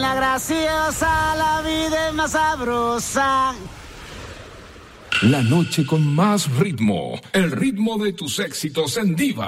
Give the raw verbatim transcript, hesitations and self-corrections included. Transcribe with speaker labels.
Speaker 1: niña graciosa, la vida es más sabrosa.
Speaker 2: La noche con más ritmo, el ritmo de tus éxitos en Diva.